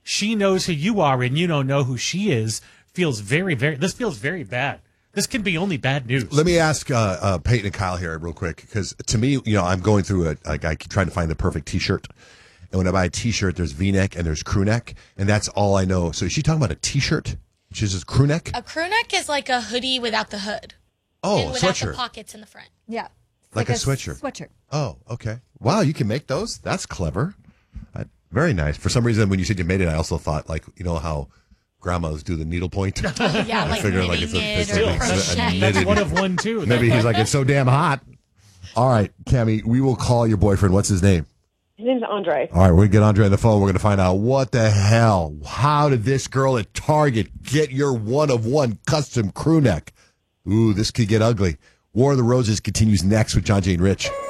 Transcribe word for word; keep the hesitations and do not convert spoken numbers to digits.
she knows who you are and you don't know who she is feels very, very, this feels very bad. This can be only bad news. Let me ask uh, uh, Peyton and Kyle here real quick, because to me, you know, I'm going through a, like, I keep trying to find the perfect T-shirt. And when I buy a T-shirt, there's V-neck and there's crew neck, and that's all I know. So is she talking about a T-shirt? Which is a crew neck? A crew neck is like a hoodie without the hood. Oh, and without sweatshirt. the pockets in the front. Yeah. Like, like a, a sweatshirt. Sweatshirt. Oh, okay. Wow, you can make those? That's clever. Uh, very nice. For some reason, when you said you made it, I also thought, like, you know how grandmas do the needlepoint? Oh, yeah, I like figured like it's a, it's knitted a, or it's a, a crochet. knitted. That's one of one, too. Maybe he's like, it's so damn hot. All right, Cammie, we will call your boyfriend. What's his name? His name's Andre. All right, we're going to get Andre on the phone. We're going to find out what the hell. How did this girl at Target get your one-of-one custom crew neck? Ooh, this could get ugly. War of the Roses continues next with John, Jay, and Rich.